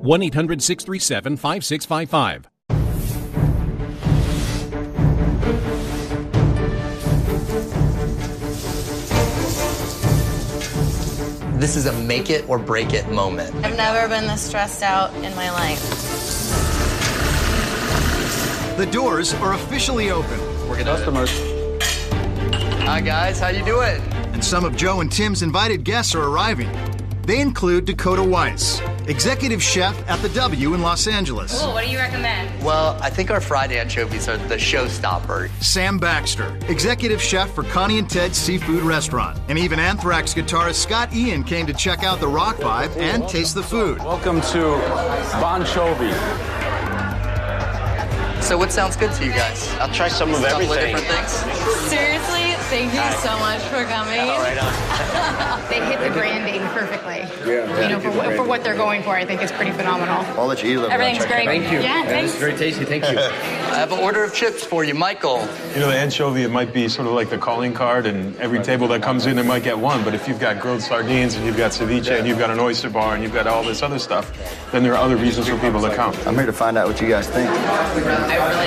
1-800-637-5655. This is a make it or break it moment. I've never been this stressed out in my life. The doors are officially open. We're gonna customers. Hi guys, how you doing? And some of Joe and Tim's invited guests are arriving. They include Dakota Weiss, executive chef at the W in Los Angeles. Ooh, what do you recommend? Well, I think our fried anchovies are the showstopper. Sam Baxter, executive chef for Connie and Ted's Seafood Restaurant. And even Anthrax guitarist Scott Ian came to check out the rock vibe and taste the food. Welcome to Bon Jovi. So what sounds good to you guys? I'll try some of everything. Different things. Seriously, thank you so much for coming. Right on. They hit the branding perfectly. Yeah. You know, for what they're going for, I think it's pretty phenomenal. I'll let you eat a little bit. Everything's great. Thank you. Yeah, thanks. It's very tasty. Thank you. I have an order of chips for you, Michael. You know, the anchovy, it might be sort of like the calling card, and every table that comes in, they might get one. But if you've got grilled sardines, and you've got ceviche, and you've got an oyster bar, and you've got all this other stuff, then there are other reasons for people to come. I'm here to find out what you guys think. I really